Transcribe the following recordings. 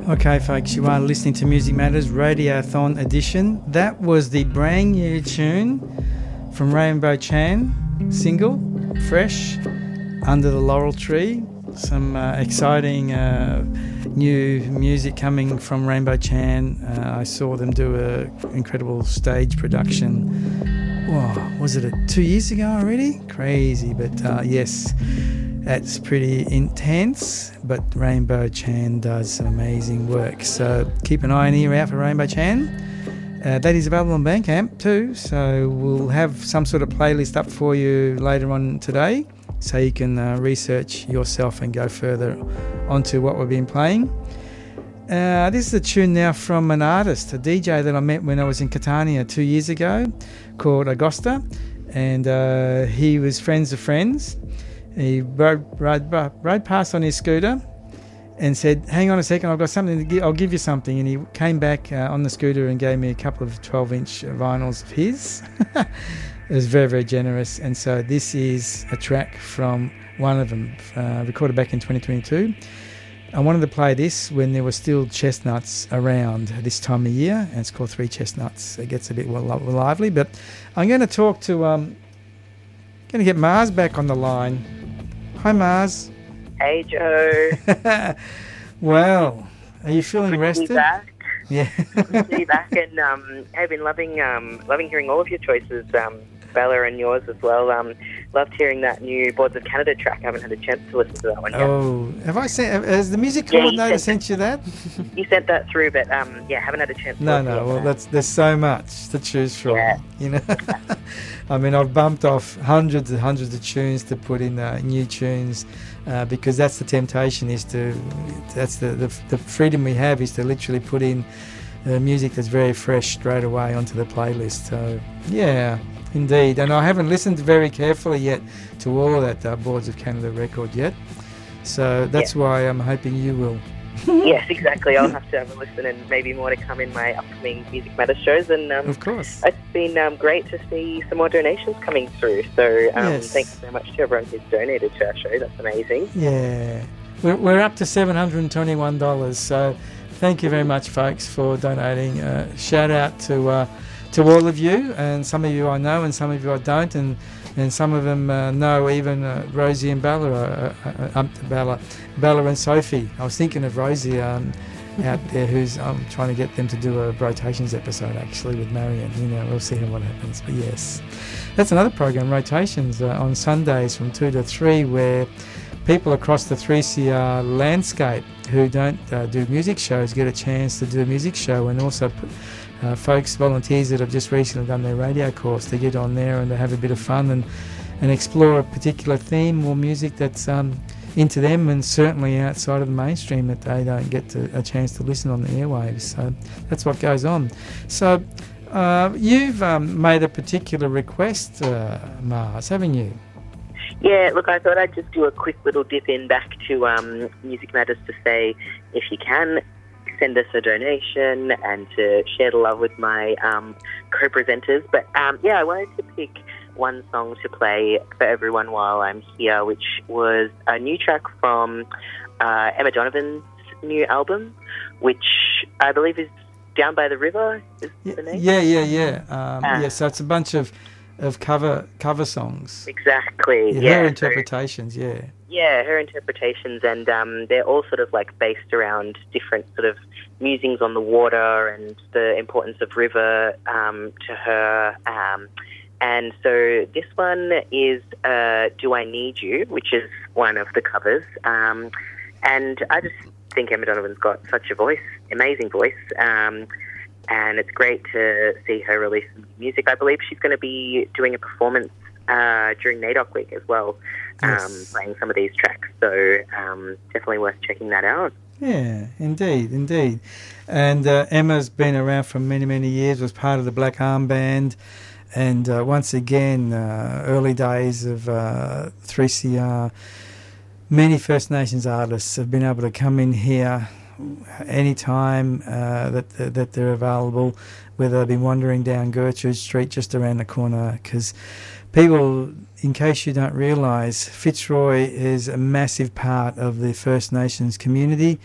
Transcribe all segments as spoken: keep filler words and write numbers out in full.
Okay, folks, you are listening to Music Matters Radiothon edition. That was the brand new tune from Rainbow Chan, single, fresh, Under the Laurel Tree. Some uh, exciting uh, new music coming from Rainbow Chan. Uh, I saw them do an incredible stage production. Whoa, was it a, two years ago already? Crazy, but uh, yes. That's pretty intense, but Rainbow Chan does some amazing work. So keep an eye and ear out for Rainbow Chan. Uh, that is available on Bandcamp too, so we'll have some sort of playlist up for you later on today, so you can uh, research yourself and go further onto what we've been playing. Uh, this is a tune now from an artist, a D J that I met when I was in Catania two years ago, called Agosta, and uh, he was friends of friends. He rode, rode, rode past on his scooter and said, hang on a second, I've got something to give, I'll give you something. And he came back uh, on the scooter and gave me a couple of twelve-inch vinyls of his. It was very, very generous. And so this is a track from one of them, uh, recorded back in twenty twenty-two. I wanted to play this when there were still chestnuts around this time of year, and it's called Three Chestnuts. It gets a bit lively, but I'm going to talk to, um, going to get Mars back on the line. Hi, Mars. Hey, Joe. Well, are you feeling Good rested? To be back. Yeah. Good to be back, and um, I've been loving um, loving hearing all of your choices, um, Bella, and yours as well. Um, loved hearing that new Boards of Canada track. I haven't had a chance to listen to that one yet. Oh, have I sent? Has the music Yeah, coordinator you sent, sent you that? You sent that through, but um, yeah, haven't had a chance. to No, listen no. to Well, that. that's there's so much to choose from. Yeah. You know, I mean, I've bumped off hundreds and hundreds of tunes to put in uh, new tunes. Uh, because that's the temptation, is to that's the, the the freedom we have, is to literally put in uh, music that's very fresh straight away onto the playlist. So yeah, indeed. And I haven't listened very carefully yet to all of that uh, Boards of Canada record yet, so that's yeah. why I'm hoping you will. Yes, exactly. I'll have to have a listen, and maybe more to come in my upcoming Music Matters shows. And um, of course, it's been um, great to see some more donations coming through. So um, yes. Thanks so much to everyone who's donated to our show. That's amazing. Yeah, we're we're up to seven hundred and twenty-one dollars. So thank you very much, folks, for donating. Uh, shout out to uh, to all of you, and some of you I know, and some of you I don't, and. And some of them uh, know even uh, Rosie and Bella, uh, uh, um, Bella, Bella and Sophie. I was thinking of Rosie um, out there, who's I'm um, trying to get them to do a Rotations episode actually with Marion. You know, we'll see what happens. But yes, that's another program, Rotations, uh, on Sundays from two to three, where people across the three C R landscape who don't uh, do music shows get a chance to do a music show, and also put, Uh, folks, volunteers that have just recently done their radio course, to get on there and to have a bit of fun and, and explore a particular theme or music that's um, into them, and certainly outside of the mainstream that they don't get to, a chance to listen on the airwaves. So that's what goes on. So uh, you've um, made a particular request, uh, Mars, haven't you? Yeah, look, I thought I'd just do a quick little dip in back to um, Music Matters to say, if you can, send us a donation and to share the love with my um, co-presenters. But um, yeah, I wanted to pick one song to play for everyone while I'm here, which was a new track from uh, Emma Donovan's new album, which I believe is Down by the River, is yeah, the name? Yeah, yeah, yeah. Um, uh, yeah, so it's a bunch of, of cover cover songs. Exactly, yeah. yeah. Her interpretations, so, yeah. Yeah, her interpretations, and um, they're all sort of like based around different sort of musings on the water and the importance of river um, to her. Um, and so this one is uh, Do I Need You, which is one of the covers. Um, and I just think Emma Donovan's got such a voice, amazing voice. Um, and it's great to see her release some music. I believe she's going to be doing a performance uh, during NAIDOC week as well. Um, Yes. Playing some of these tracks, so um, definitely worth checking that out. Yeah, indeed, indeed. And uh, Emma's been around for many, many years, was part of the Black Arm Band, and uh, once again, uh, early days of uh, three C R, many First Nations artists have been able to come in here anytime uh, that, that they're available, whether they've been wandering down Gertrude Street just around the corner, because people, in case you don't realise, Fitzroy is a massive part of the First Nations community,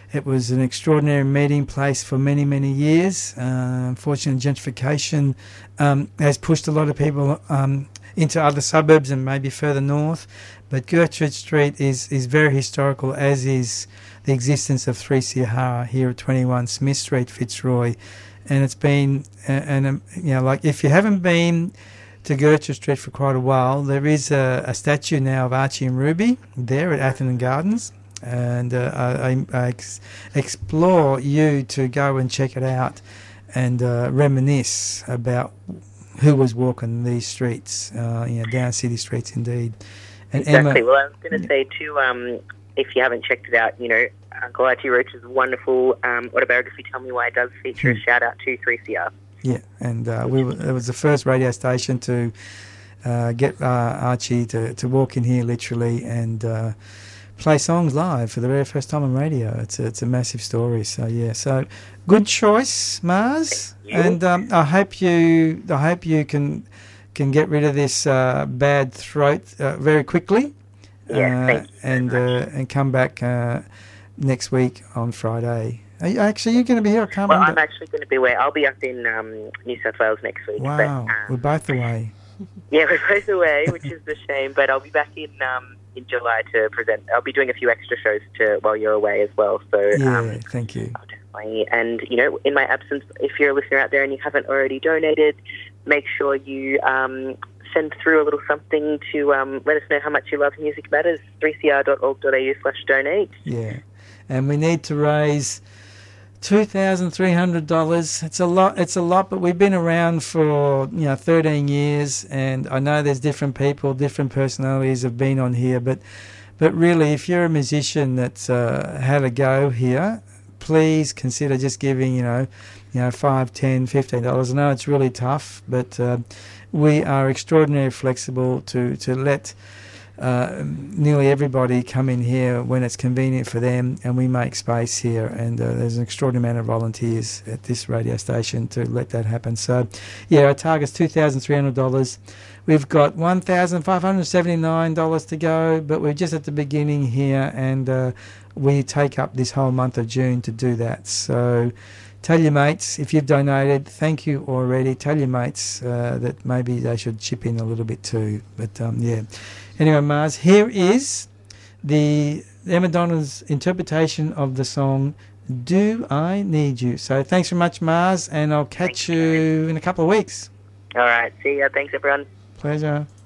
It was an extraordinary meeting place for many, many years. Uh, unfortunately, gentrification um, has pushed a lot of people um, into other suburbs and maybe further north. But Gertrude Street is, is very historical, as is the existence of three C Hara here at twenty-one Smith Street, Fitzroy. And it's been, uh, and um, you know, like if you haven't been to Gertrude Street for quite a while, there is a, a statue now of Archie and Ruby there at Atherton Gardens. And uh, I, I ex- explore you to go and check it out and uh, reminisce about who was walking these streets, uh, you know, down city streets indeed. And exactly. Emma, well, I was going to say too, um, if you haven't checked it out, you know, Uncle Archie Roach's wonderful um, autobiography, Tell Me Why, does feature a shout out to three C R. Yeah, and uh, we were, it was the first radio station to uh, get uh, Archie to, to walk in here literally and uh, play songs live for the very first time on radio. It's a, it's a massive story. So yeah, so good choice, Mars. And um, I hope you I hope you can can get rid of this uh, bad throat uh, very quickly. Yeah, uh, thank you and uh, and come back uh, next week on Friday. Are you, actually, you're going to be here. I can't well, remember. I'm actually going to be away. I'll be up in um, New South Wales next week. Wow, but, um, we're both away. Yeah, we're both away, which is a shame. But I'll be back in um, in July to present. I'll be doing a few extra shows to while you're away as well. So yeah, um, thank you. I'll definitely. And you know, in my absence, if you're a listener out there and you haven't already donated, make sure you um, send through a little something to um, let us know how much you love Music Matters. three c r dot org dot a u slash donate. Yeah, and we need to raise two thousand three hundred dollars. It's a lot. It's a lot, but we've been around for you know thirteen years, and I know there's different people, different personalities have been on here, but but really, if you're a musician that's uh, had a go here, please consider just giving you know you know five, ten, fifteen dollars. I know it's really tough, but uh, we are extraordinarily flexible to to let Uh, nearly everybody come in here when it's convenient for them, and we make space here, and uh, there's an extraordinary amount of volunteers at this radio station to let that happen. So yeah, our target's two thousand three hundred dollars. We've got one thousand five hundred seventy-nine dollars to go, but we're just at the beginning here, and uh, we take up this whole month of June to do that. So tell your mates, if you've donated, thank you already. Tell your mates uh, that maybe they should chip in a little bit too. But um, yeah. Anyway, Mars, here is the Emma Donna's interpretation of the song Do I Need You. So thanks very much, Mars, and I'll catch you in a couple of weeks. All right. See ya. Thanks, everyone. Pleasure.